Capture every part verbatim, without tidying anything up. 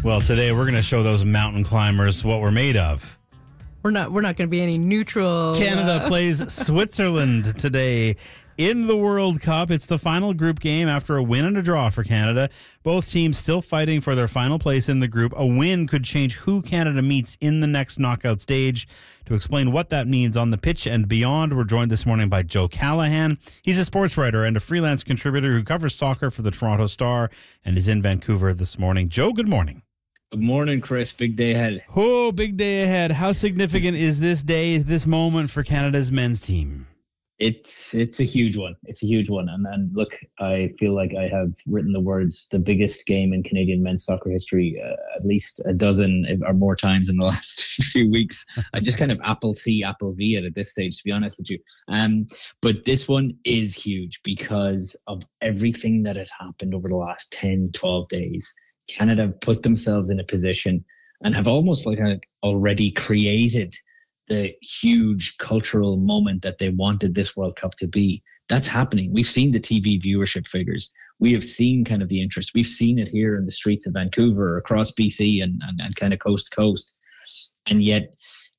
Well, today we're going to show those mountain climbers what we're made of. We're not we're not going to be any neutral. Canada uh... plays Switzerland today in the World Cup. It's the final group game after a win and a draw for Canada. Both teams still fighting for their final place in the group. A win could change who Canada meets in the next knockout stage. To explain what that means on the pitch and beyond, we're joined this morning by Joe Callahan. He's a sports writer and a freelance contributor who covers soccer for the Toronto Star and is in Vancouver this morning. Joe, good morning. Good morning, Chris. Big day ahead. Oh, big day ahead. How significant is this day, this moment for Canada's men's team? It's it's a huge one. It's a huge one. And and look, I feel like I have written the words, the biggest game in Canadian men's soccer history, uh, at least a dozen or more times in the last few weeks. I just kind of Apple C, Apple V it at this stage, to be honest with you. Um, but this one is huge because of everything that has happened over the last ten, twelve days. Canada put themselves in a position and have almost like already created the huge cultural moment that they wanted this World Cup to be. That's happening. We've seen the T V viewership figures. We have seen kind of the interest. We've seen it here in the streets of Vancouver, across B C and, and, and kind of coast to coast. And yet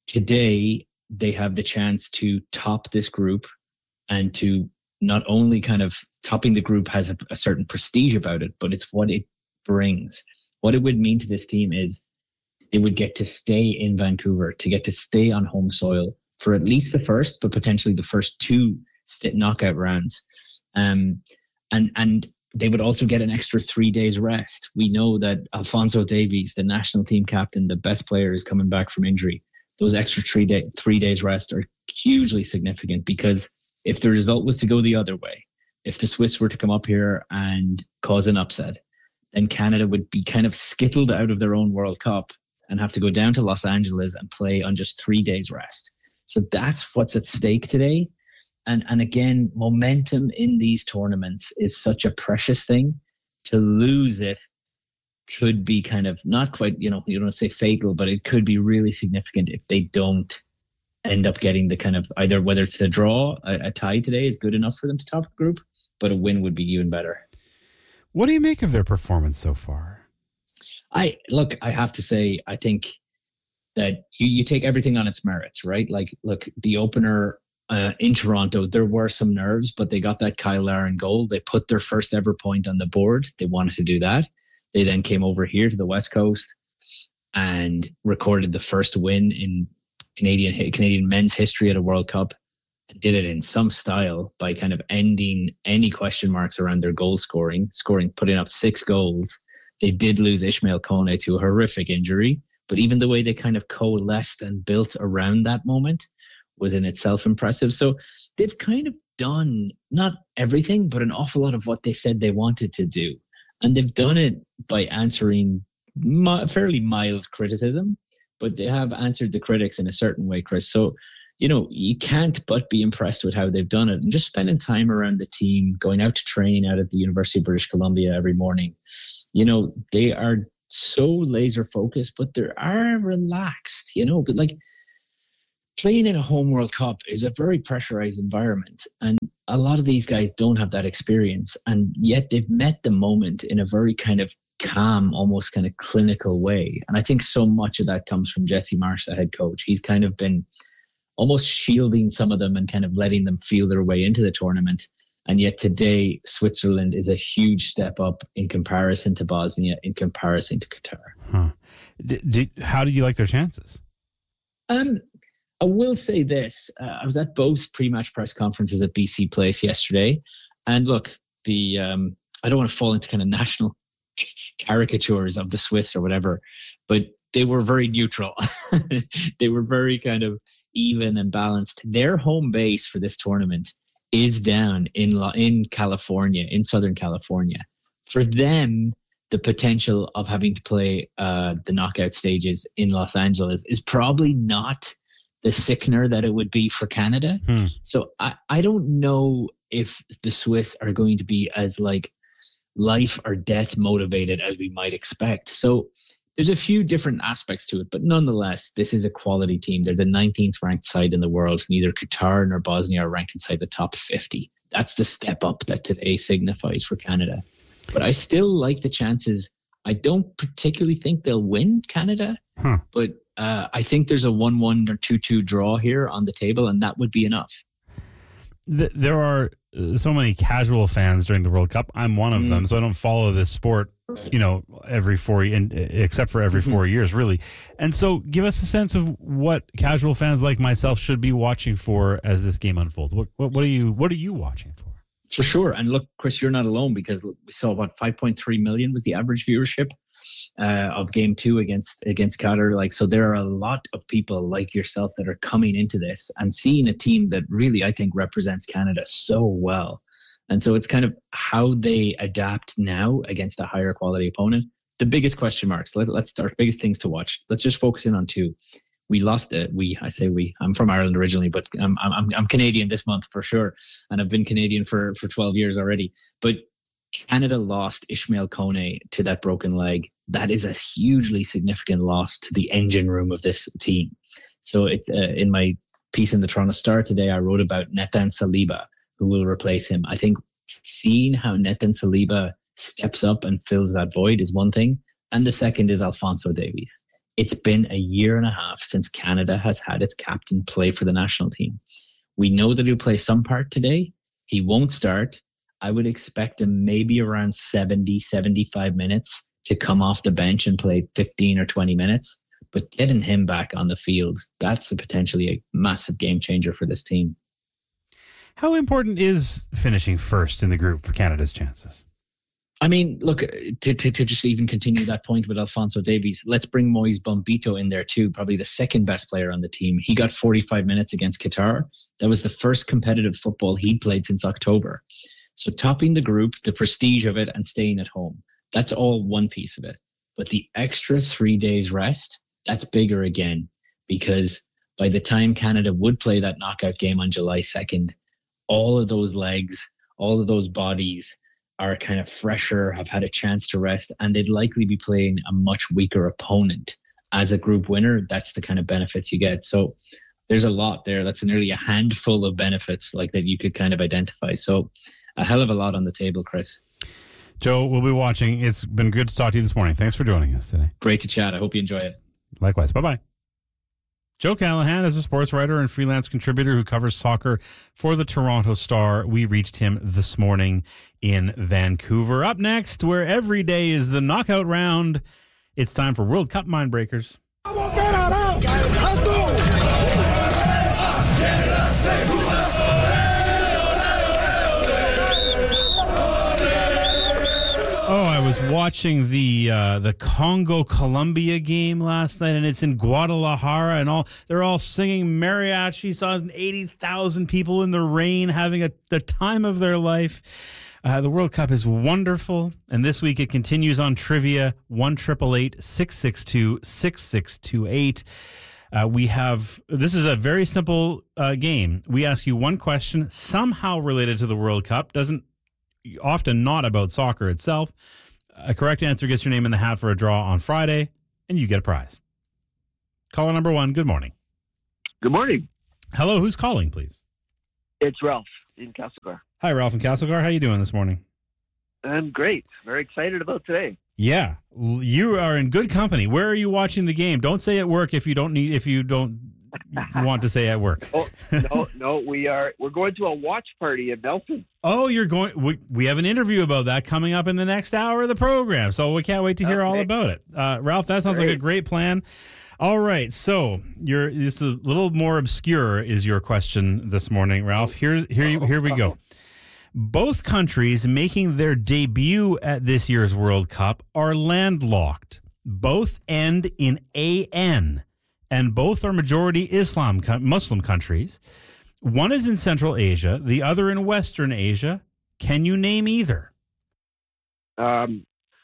today they have the chance to top this group and to not only kind of topping the group has a, a certain prestige about it, but it's what it brings. What it would mean to this team is they would get to stay in Vancouver, to get to stay on home soil for at least the first, but potentially the first two knockout rounds. Um, and and they would also get an extra three days rest. We know that Alphonso Davies, the national team captain, the best player, is coming back from injury. Those extra three, day, three days rest are hugely significant because if the result was to go the other way, if the Swiss were to come up here and cause an upset, then Canada would be kind of skittled out of their own World Cup and have to go down to Los Angeles and play on just three days rest. So that's what's at stake today. And and again, momentum in these tournaments is such a precious thing. To lose it could be kind of not quite, you know, you don't want to say fatal, but it could be really significant if they don't end up getting the kind of either whether it's a draw, a, a tie today is good enough for them to top the group, but a win would be even better. What do you make of their performance so far? I look, I have to say, I think that you, you take everything on its merits, right? Like, look, the opener uh, in Toronto, there were some nerves, but they got that Kyle Larin goal. They put their first ever point on the board. They wanted to do that. They then came over here to the West Coast and recorded the first win in Canadian Canadian men's history at a World Cup. Did it in some style by kind of ending any question marks around their goal scoring, scoring, putting up six goals. They did lose Ishmael Kone to a horrific injury, but even the way they kind of coalesced and built around that moment was in itself impressive. So they've kind of done not everything, but an awful lot of what they said they wanted to do. And they've done it by answering mi- fairly mild criticism, but they have answered the critics in a certain way, Chris. So, you know, you can't but be impressed with how they've done it and just spending time around the team, going out to train out at the University of British Columbia every morning. You know, they are so laser focused, but they are relaxed, you know, but like playing in a home World Cup is a very pressurized environment. And a lot of these guys don't have that experience. And yet they've met the moment in a very kind of calm, almost kind of clinical way. And I think so much of that comes from Jesse Marsh, the head coach. He's kind of been almost shielding some of them and kind of letting them feel their way into the tournament. And yet today, Switzerland is a huge step up in comparison to Bosnia, in comparison to Qatar. Huh. D- d- how do you like their chances? Um, I will say this. Uh, I was at both pre-match press conferences at B C Place yesterday. And look, the um, I don't want to fall into kind of national caricatures of the Swiss or whatever, but they were very neutral. They were very kind of even and balanced. Their home base for this tournament is down in in California, in Southern California. For them, the potential of having to play uh, the knockout stages in Los Angeles is probably not the sickener that it would be for Canada. Hmm. So I, I don't know if the Swiss are going to be as like life or death motivated as we might expect. So there's a few different aspects to it, but nonetheless, this is a quality team. They're the nineteenth ranked side in the world. Neither Qatar nor Bosnia are ranked inside the top fifty. That's the step up that today signifies for Canada. But I still like the chances. I don't particularly think they'll win Canada, Huh. but uh, I think there's a one one or two two draw here on the table, and that would be enough. Th- there are uh, so many casual fans during the World Cup. I'm one of Mm. them, so I don't follow this sport, you know, every four and except for every Mm-hmm. four years, really. And so, give us a sense of what casual fans like myself should be watching for as this game unfolds. What what, what are you what are you watching for? For sure. And look, Chris, you're not alone, because we saw what five point three million was the average viewership uh, of game two against against Qatar. Like, so there are a lot of people like yourself that are coming into this and seeing a team that really, I think, represents Canada so well. And so it's kind of how they adapt now against a higher quality opponent. The biggest question marks, let, let's start, biggest things to watch. Let's just focus in on two. We lost it. We, I say we, I'm from Ireland originally, but I'm, I'm, I'm Canadian this month for sure. And I've been Canadian for, for twelve years already. But Canada lost Ishmael Kone to that broken leg. That is a hugely significant loss to the engine room of this team. So it's uh, in my piece in the Toronto Star today, I wrote about Nathan Saliba, who will replace him. I think seeing how Nathan Saliba steps up and fills that void is one thing. And the second is Alphonso Davies. It's been a year and a half since Canada has had its captain play for the national team. We know that he'll play some part today. He won't start. I would expect him maybe around seventy, seventy-five minutes to come off the bench and play fifteen or twenty minutes. But getting him back on the field, that's a potentially a massive game changer for this team. How important is finishing first in the group for Canada's chances? I mean, look, to, to, to just even continue that point with Alphonso Davies, let's bring Moise Bombito in there too, probably the second best player on the team. He got forty-five minutes against Qatar. That was the first competitive football he'd played since October. So topping the group, the prestige of it, and staying at home, that's all one piece of it. But the extra three days rest, that's bigger again, because by the time Canada would play that knockout game on July second, all of those legs, all of those bodies are kind of fresher, have had a chance to rest, and they'd likely be playing a much weaker opponent. As a group winner, that's the kind of benefits you get. So there's a lot there. That's nearly a handful of benefits like that you could kind of identify. So a hell of a lot on the table, Chris. Joe, we'll be watching. It's been good to talk to you this morning. Thanks for joining us today. Great to chat. I hope you enjoy it. Likewise. Bye-bye. Joe Callahan is a sports writer and freelance contributor who covers soccer for the Toronto Star. We reached him this morning in Vancouver. Up next, where every day is the knockout round, it's time for World Cup Mindbreakers. Oh, I was watching the uh, the Congo-Colombia game last night, and it's in Guadalajara, and all they're all singing mariachi songs, and eighty thousand people in the rain having a, the time of their life. Uh, the World Cup is wonderful, and this week it continues on trivia, one eight eight eight, six six two, six six two eight. Uh, we have, this is a very simple uh, game. We ask you one question, somehow related to the World Cup, doesn't often not about soccer itself. A correct answer gets your name in the hat for a draw on Friday, and you get a prize. Caller number one, good morning. Good morning. Hello, who's calling, please? It's Ralph in Castlegar. Hi, Ralph in Castlegar. How you doing this morning? I'm great. Very excited about today. Yeah, you are in good company. Where are you watching the game? Don't say at work if you don't need if you don't want to say at work. Oh, no, no, we are we're going to a watch party in Nelson. Oh, you're going. We, we have an interview about that coming up in the next hour of the program, so we can't wait to hear Okay. all about it. Uh, Ralph, that sounds Great. like a great plan. All right, so you're this is a little more obscure is your question this morning, Ralph. Here, here, you, here we go. Both countries making their debut at this year's World Cup are landlocked. Both end in A N, and both are majority Islam Muslim countries. One is in Central Asia, the other in Western Asia. Can you name either? Um,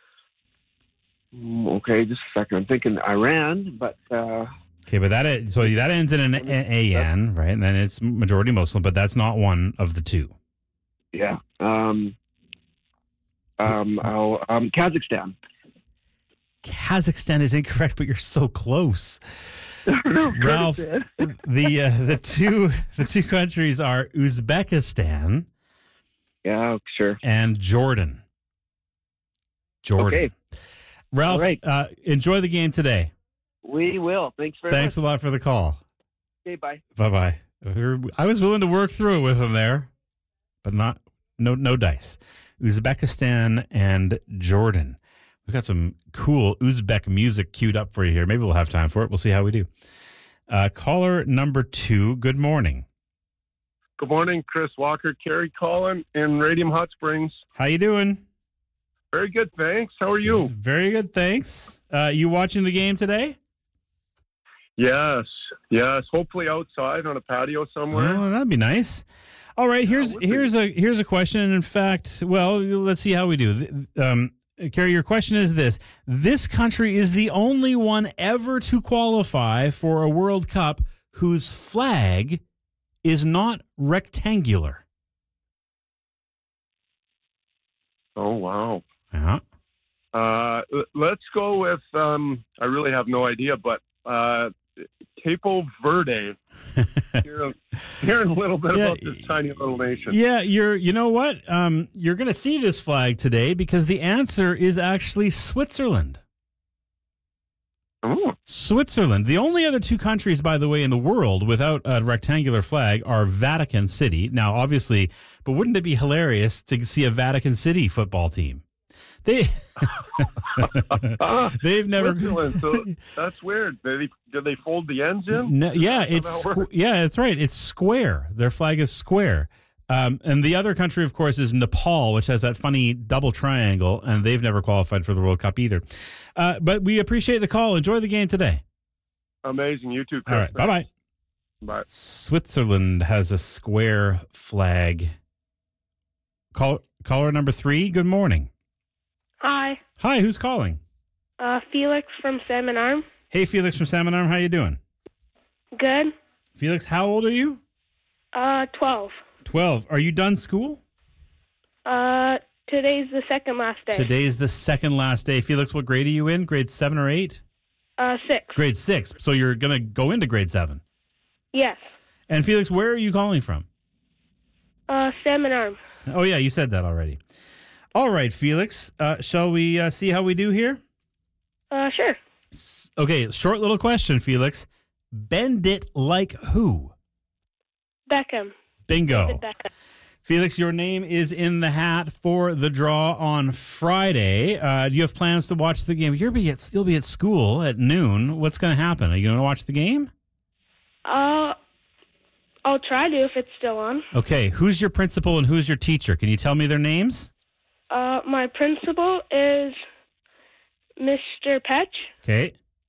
okay, just a second. I'm thinking Iran, but uh, Okay, but that is, so that ends in an A N, right? And then it's majority Muslim, but that's not one of the two. yeah. Um, um, I'll, um, Kazakhstan. Kazakhstan is incorrect, but you're so close. Ralph, the uh, the two the two countries are Uzbekistan Yeah, sure. and Jordan. Jordan. Okay. Ralph, All right. uh, enjoy the game today. We will. Thanks very Thanks much. a lot for the call. Okay, bye. Bye-bye. I was willing to work through it with him there, but not no no dice. Uzbekistan and Jordan. We've got some cool Uzbek music queued up for you here. Maybe we'll have time for it. We'll see how we do. Uh, caller number two, good morning. Good morning, Chris Walker, Kerry Collin in Radium Hot Springs. How you doing? Very good, thanks. How are you? Very good, thanks. Uh, you watching the game today? Yes, yes. Hopefully outside on a patio somewhere. Oh, that'd be nice. All right, here's would be. here's a here's a question. And in fact, well, let's see how we do. Um, Carrie, your question is this: this country is the only one ever to qualify for a World Cup whose flag is not rectangular. Oh, wow. Yeah. Uh, l- let's go with, um, I really have no idea, but uh, Capo Verde. Hear, hearing a little bit Yeah, about this tiny little nation. Yeah, you're. You know what? Um, you're going to see this flag today because the answer is actually Switzerland. Oh, Switzerland. The only other two countries, by the way, in the world without a rectangular flag are Vatican City. Now, obviously, but wouldn't it be hilarious to see a Vatican City football team? They they've never. Switzerland, so that's weird. Did they, did they fold the ends in? No, yeah, That's how it's that squ- works? yeah, that's right. It's square. Their flag is square. Um, and the other country, of course, is Nepal, which has that funny double triangle, and they've never qualified for the World Cup either. Uh, but we appreciate the call. Enjoy the game today. Amazing. You too, Chris. All right, bye bye. Bye. Switzerland has a square flag. Call caller number three. Good morning. Hi, Hi, who's calling? uh, Felix from Salmon Arm. Hey, Felix from Salmon Arm. How you doing? Good. Felix, how old are you? Uh, twelve. Twelve. Are you done school? Uh, today's the second last day. Today's the second last day. Felix, what grade are you in? Grade seven or eight? Uh, six. Grade six. So you're gonna go into grade seven. Yes. And Felix, where are you calling from? Uh, Salmon Arm. Oh yeah, you said that already. All right, Felix. Uh, shall we uh, see how we do here? Uh, sure. S- Okay, short little question, Felix. Bend it like who? Beckham. Bingo. David Beckham. Felix, your name is in the hat for the draw on Friday. Uh, do you have plans to watch the game? You'll be at, you'll be at school at noon. What's going to happen? Are you going to watch the game? Uh, I'll try to if it's still on. Okay, who's your principal and who's your teacher? Can you tell me their names? Uh, my principal is Mister Petch, Okay.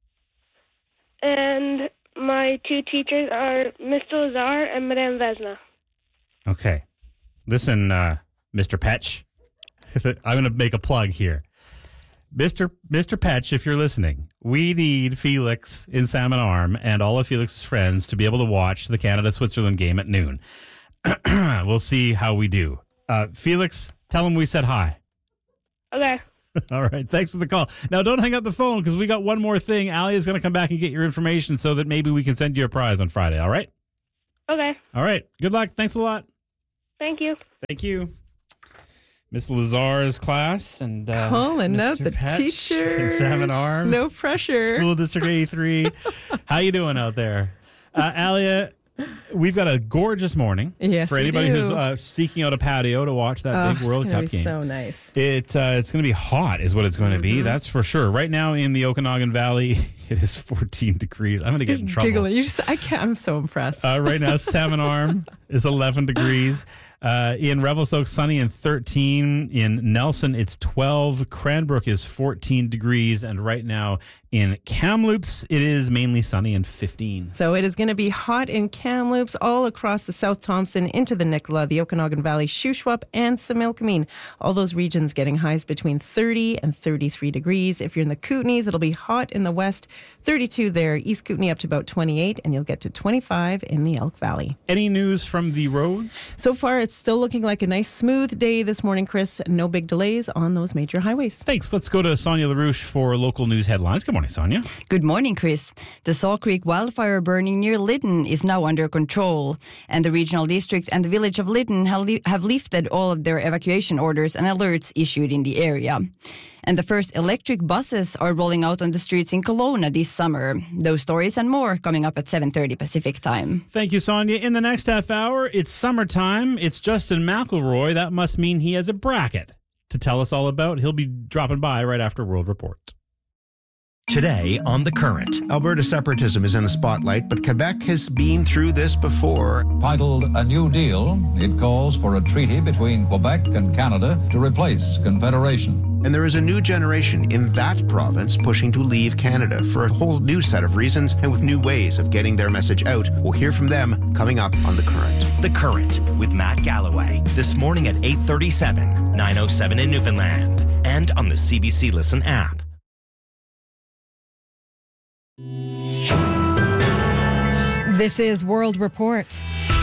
and my two teachers are Mister Lazar and Madame Vesna. Okay. Listen, uh, Mister Petch, I'm going to make a plug here. Mister Mister Petch, if you're listening, we need Felix in Salmon Arm and all of Felix's friends to be able to watch the Canada-Switzerland game at noon. We'll see how we do. Uh, Felix, tell him we said hi. Okay. All right. Thanks for the call. Now, don't hang up the phone because we got one more thing. Allie is going to come back and get your information so that maybe we can send you a prize on Friday. All right? Okay. All right. Good luck. Thanks a lot. Thank you. Thank you. Miss Lazar's class and uh, Calling out Mister the Petch teachers. in Salmon Arms. No pressure. School District eighty-three. How you doing out there? Uh, Alia, we've got a gorgeous morning. Yes, For we anybody do. who's uh, seeking out a patio to watch that Oh, big World it's gonna Cup be game. so nice. It uh, it's going to be hot, is what it's going to be. That's for sure. Right now in the Okanagan Valley, it is fourteen degrees. I'm going to get in trouble. Giggling. You just, I can't. I'm so impressed. Uh, right now, Salmon Arm is eleven degrees. Uh, in Revelstoke, sunny and thirteen. In Nelson, it's twelve. Cranbrook is fourteen degrees. And right now in Kamloops, it is mainly sunny and fifteen. So it is going to be hot in Kamloops, all across the South Thompson, into the Nicola, the Okanagan Valley, Shuswap, and Similkameen. All those regions getting highs between thirty and thirty-three degrees. If you're in the Kootenays, it'll be hot in the west, thirty-two there. East Kootenay up to about twenty-eight, and you'll get to twenty-five in the Elk Valley. Any news from from the roads? So far, it's still looking like a nice, smooth day this morning, Chris. No big delays on those major highways. Thanks. Let's go to Sonia LaRouche for local news headlines. Good morning, Sonia. Good morning, Chris. The Saw Creek wildfire burning near Lytton is now under control, and the regional district and the village of Lytton have, li- have lifted all of their evacuation orders and alerts issued in the area. And the first electric buses are rolling out on the streets in Kelowna this summer. Those stories and more coming up at seven thirty Pacific time. Thank you, Sonia. In the next half hour, it's summertime. It's Justin McElroy. That must mean he has a bracket to tell us all about. He'll be dropping by right after World Report. Today on The Current. Alberta separatism is in the spotlight, but Quebec has been through this before. Titled A New Deal, it calls for a treaty between Quebec and Canada to replace Confederation. And there is a new generation in that province pushing to leave Canada for a whole new set of reasons and with new ways of getting their message out. We'll hear from them coming up on The Current. The Current with Matt Galloway. This morning at eight thirty-seven, nine oh seven in Newfoundland. And on the C B C Listen app. This is World Report.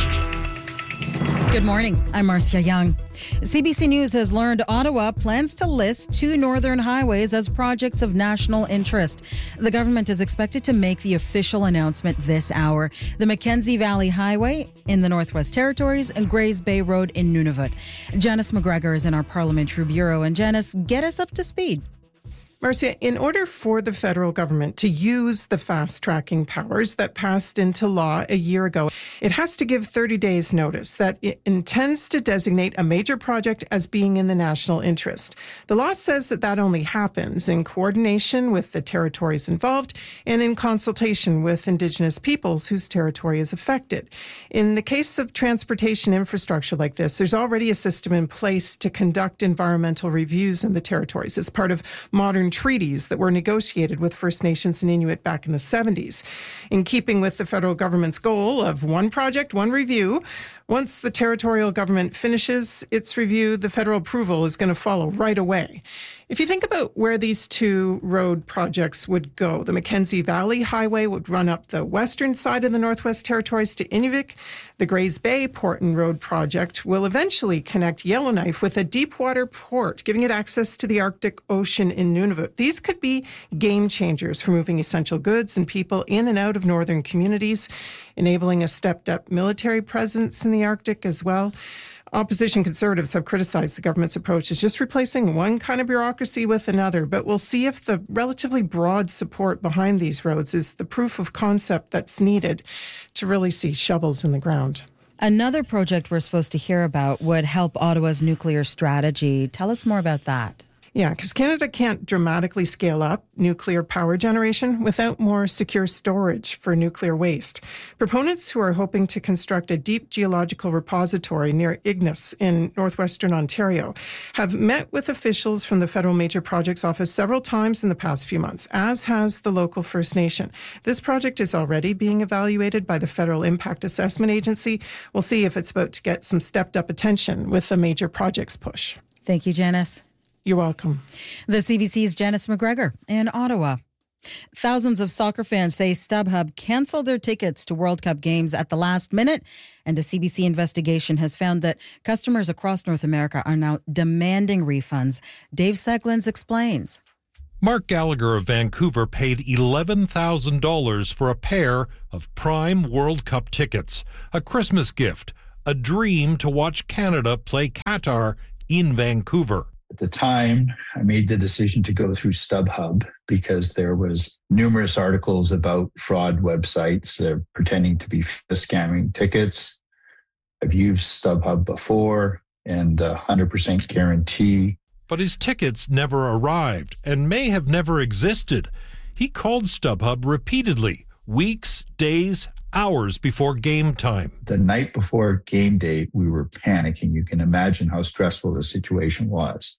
Good morning. I'm Marcia Young. C B C News has learned Ottawa plans to list two northern highways as projects of national interest. The government is expected to make the official announcement this hour. The Mackenzie Valley Highway in the Northwest Territories and Grays Bay Road in Nunavut. Janice McGregor is in our Parliamentary Bureau. And Janice, get us up to speed. Marcia, in order for the federal government to use the fast-tracking powers that passed into law a year ago, it has to give thirty days notice that it intends to designate a major project as being in the national interest. The law says that that only happens in coordination with the territories involved and in consultation with Indigenous peoples whose territory is affected. In the case of transportation infrastructure like this, there's already a system in place to conduct environmental reviews in the territories as part of modern treaties that were negotiated with First Nations and Inuit back in the seventies. In keeping with the federal government's goal of one project, one review, once the territorial government finishes its review, the federal approval is going to follow right away. If you think about where these two road projects would go, the Mackenzie Valley Highway would run up the western side of the Northwest Territories to Inuvik. The Grays Bay Port and Road project will eventually connect Yellowknife with a deepwater port, giving it access to the Arctic Ocean in Nunavut. These could be game changers for moving essential goods and people in and out of northern communities, enabling a stepped-up military presence in the Arctic as well. Opposition Conservatives have criticized the government's approach as just replacing one kind of bureaucracy with another, but we'll see if the relatively broad support behind these roads is the proof of concept that's needed to really see shovels in the ground. Another project we're supposed to hear about would help Ottawa's nuclear strategy. Tell us more about that. Yeah, because Canada can't dramatically scale up nuclear power generation without more secure storage for nuclear waste. Proponents who are hoping to construct a deep geological repository near Ignis in northwestern Ontario have met with officials from the Federal Major Projects Office several times in the past few months, as has the local First Nation. This project is already being evaluated by the Federal Impact Assessment Agency. We'll see if it's about to get some stepped-up attention with the major projects push. Thank you, Janice. You're welcome. The C B C's Janice McGregor in Ottawa. Thousands of soccer fans say StubHub canceled their tickets to World Cup games at the last minute, and a C B C investigation has found that customers across North America are now demanding refunds. Dave Seglins explains. Mark Gallagher of Vancouver paid eleven thousand dollars for a pair of Prime World Cup tickets, a Christmas gift, a dream to watch Canada play Qatar in Vancouver. At the time, I made the decision to go through StubHub because there was numerous articles about fraud websites that are pretending to be scamming tickets. I've used StubHub before and a one hundred percent guarantee. But his tickets never arrived and may have never existed. He called StubHub repeatedly, weeks, days, hours before game time. The night before game day, we were panicking. You can imagine how stressful the situation was.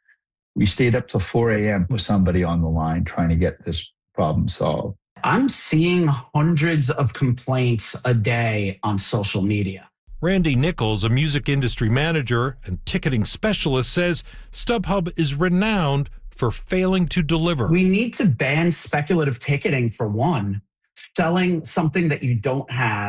We stayed up till four a.m. with somebody on the line trying to get this problem solved. I'm seeing hundreds of complaints a day on social media. Randy Nichols, a music industry manager and ticketing specialist, says StubHub is renowned for failing to deliver. We need to ban speculative ticketing for one. Selling something that you don't have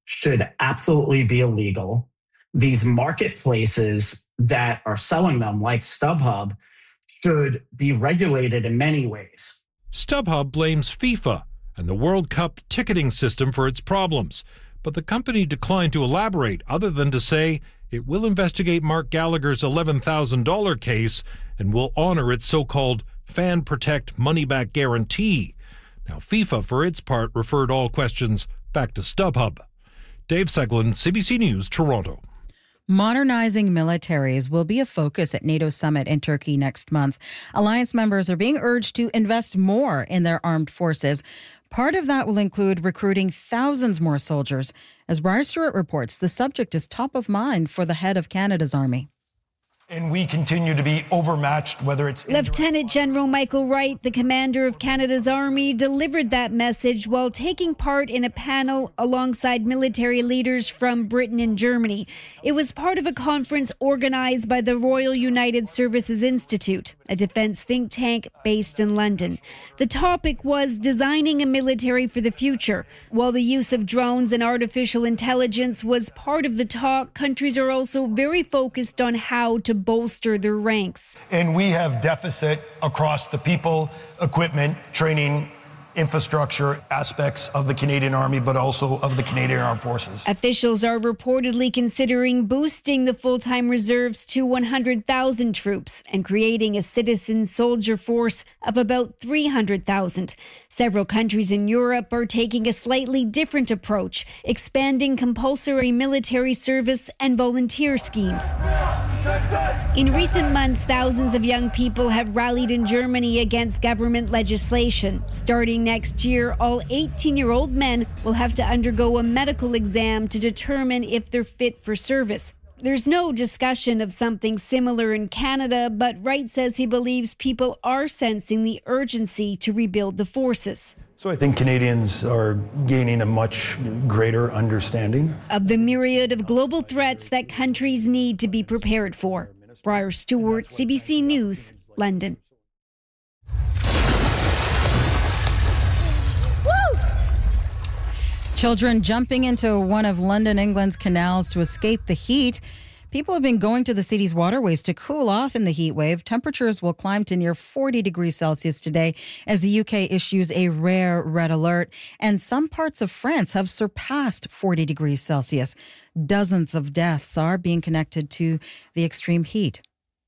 should absolutely be illegal. These marketplaces that are selling them, like StubHub, should be regulated in many ways. StubHub blames FIFA and the World Cup ticketing system for its problems, but the company declined to elaborate other than to say it will investigate Mark Gallagher's eleven thousand dollars case and will honor its so-called Fan Protect money-back guarantee. Now, FIFA, for its part, referred all questions back to StubHub. Dave Seglin, C B C News, Toronto. Modernizing militaries will be a focus at NATO summit in Turkey next month. Alliance members are being urged to invest more in their armed forces. Part of that will include recruiting thousands more soldiers. As Briar Stewart reports, the subject is top of mind for the head of Canada's army. And we continue to be overmatched, whether it's... Lieutenant General Michael Wright, the commander of Canada's Army, delivered that message while taking part in a panel alongside military leaders from Britain and Germany. It was part of a conference organized by the Royal United Services Institute, a defense think tank based in London. The topic was designing a military for the future. While the use of drones and artificial intelligence was part of the talk, countries are also very focused on how to bolster their ranks. And we have deficit across the people, equipment, training, infrastructure aspects of the Canadian Army, but also of the Canadian Armed Forces. Officials are reportedly considering boosting the full-time reserves to one hundred thousand troops and creating a citizen soldier force of about three hundred thousand. Several countries in Europe are taking a slightly different approach, expanding compulsory military service and volunteer schemes. In recent months, thousands of young people have rallied in Germany against government legislation. Starting next year, all eighteen-year-old men will have to undergo a medical exam to determine if they're fit for service. There's no discussion of something similar in Canada, but Wright says he believes people are sensing the urgency to rebuild the forces. So I think Canadians are gaining a much greater understanding of the myriad of global threats that countries need to be prepared for. Briar Stewart, C B C News, London. Children jumping into one of London, England's canals to escape the heat. People have been going to the city's waterways to cool off in the heat wave. Temperatures will climb to near forty degrees Celsius today as the U K issues a rare red alert. And some parts of France have surpassed forty degrees Celsius. Dozens of deaths are being connected to the extreme heat.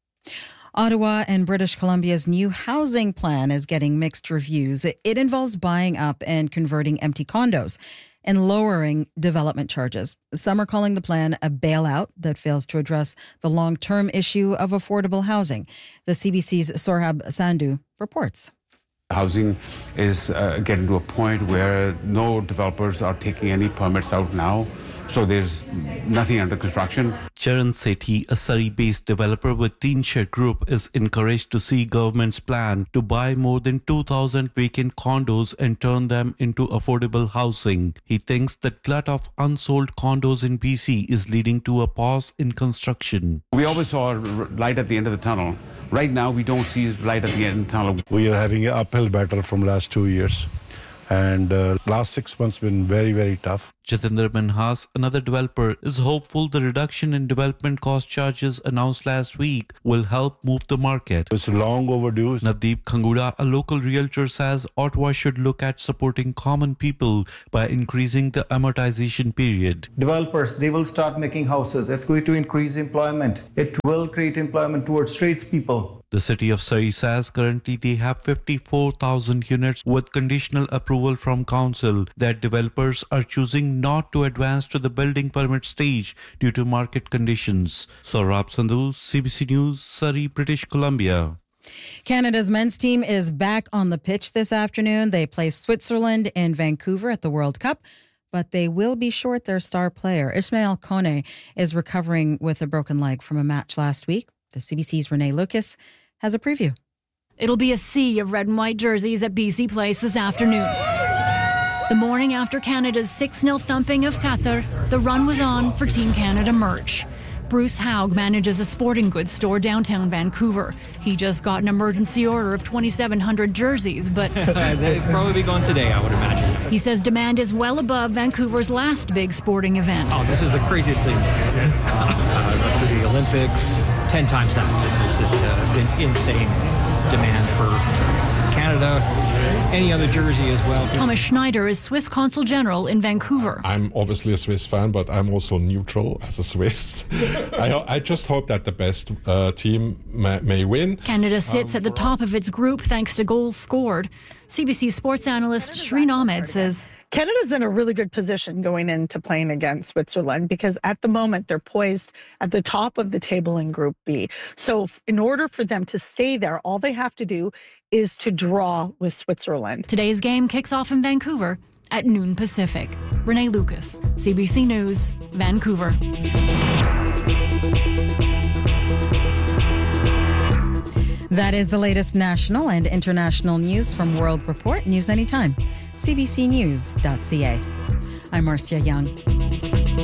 Ottawa and British Columbia's new housing plan is getting mixed reviews. It involves buying up and converting empty condos and lowering development charges. Some are calling the plan a bailout that fails to address the long-term issue of affordable housing. The C B C's Sorhab Sandhu reports. Housing is uh, getting to a point where no developers are taking any permits out now. So there's nothing under construction. Charan Sethi, a Surrey-based developer with Teenshed Group, is encouraged to see government's plan to buy more than two thousand vacant condos and turn them into affordable housing. He thinks the glut of unsold condos in B C is leading to a pause in construction. We always saw light at the end of the tunnel. Right now, we don't see light at the end of the tunnel. We are having an uphill battle from last two years. And uh, last six months been very, very tough. Jatinder Manhas, another developer, is hopeful the reduction in development cost charges announced last week will help move the market. It's long overdue. Navdeep Khanguda, a local realtor, says Ottawa should look at supporting common people by increasing the amortization period. Developers, they will start making houses. It's going to increase employment. It will create employment towards tradespeople. The city of Surrey says currently they have fifty-four thousand units with conditional approval from council that developers are choosing not to advance to the building permit stage due to market conditions. Saurabh Sandhu, C B C News, Surrey, British Columbia. Canada's men's team is back on the pitch this afternoon. They play Switzerland in Vancouver at the World Cup, but they will be short their star player. Ismail Kone is recovering with a broken leg from a match last week. The C B C's Renee Lucas has a preview. It'll be a sea of red and white jerseys at B C Place this afternoon. The morning after Canada's six nil thumping of Qatar, the run was on for Team Canada merch. Bruce Haug manages a sporting goods store downtown Vancouver. He just got an emergency order of twenty-seven hundred jerseys, but... They'd probably be gone today, I would imagine. He says demand is well above Vancouver's last big sporting event. Oh, this is the craziest thing. Uh, I went through the Olympics, ten times that. This is just uh, an insane demand for Canada, any other jersey as well. Thomas Schneider is Swiss Consul General in Vancouver. I'm obviously a Swiss fan, but I'm also neutral as a Swiss. I, I just hope that the best uh, team may, may win. Canada sits um, at the top us. of its group thanks to goals scored. C B C sports analyst Shreen Ahmed says, Canada's in a really good position going into playing against Switzerland because at the moment they're poised at the top of the table in Group B. So in order for them to stay there, all they have to do is to draw with Switzerland. Today's game kicks off in Vancouver at noon Pacific. Renee Lucas, C B C News, Vancouver. That is the latest national and international news from World Report. News anytime. C B C news dot C A. I'm Marcia Young.